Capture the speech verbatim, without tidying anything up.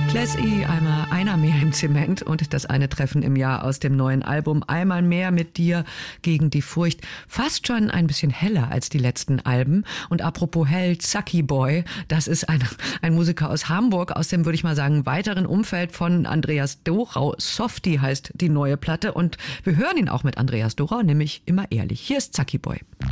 Klessi, einmal einer mehr im Zement und das eine Treffen im Jahr aus dem neuen Album Einmal mehr mit dir gegen die Furcht. Fast schon ein bisschen heller als die letzten Alben. Und apropos hell, Zacki Boy, das ist ein, ein Musiker aus Hamburg, aus dem, würde ich mal sagen, weiteren Umfeld von Andreas Dorau. Softie heißt die neue Platte und wir hören ihn auch mit Andreas Dorau, nämlich Immer ehrlich. Hier ist Zacki Boy.